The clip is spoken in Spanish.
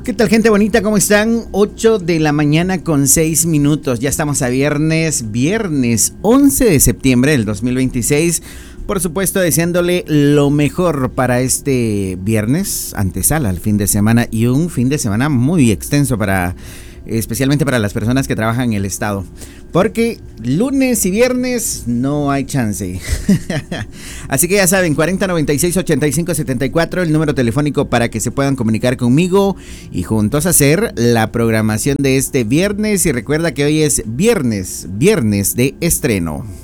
¿Qué tal, gente bonita? ¿Cómo están? 8 de la mañana con 6 minutos. Ya estamos a viernes 11 de septiembre del 2026. Por supuesto, deseándole lo mejor para este viernes, antesala al fin de semana, y un fin de semana muy extenso especialmente para las personas que trabajan en el estado, porque lunes y viernes no hay chance. Así que ya saben, 4096-8574, el número telefónico para que se puedan comunicar conmigo y juntos hacer la programación de este viernes. Y recuerda que hoy es viernes de estreno.